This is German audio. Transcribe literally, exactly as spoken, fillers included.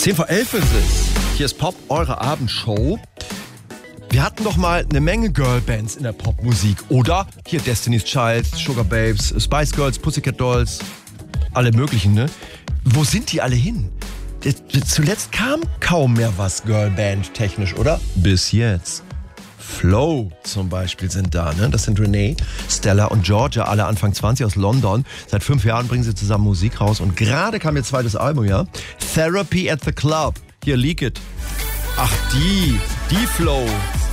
zehn vor elf ist es. Hier ist Pop, eure Abendshow. Wir hatten doch mal eine Menge Girlbands in der Popmusik, oder? Hier Destiny's Child, Sugar Babes, Spice Girls, Pussycat Dolls, alle möglichen, ne? Wo sind die alle hin? Zuletzt kam kaum mehr was Girlband-technisch, oder? Bis jetzt. Flow zum Beispiel sind da, ne? Das sind Renee, Stella und Georgia, alle Anfang zwanzig aus London. Seit fünf Jahren bringen sie zusammen Musik raus und gerade kam ihr zweites Album, ja? Therapy at the Club. Hier, Leak It. Ach, die, die Flow.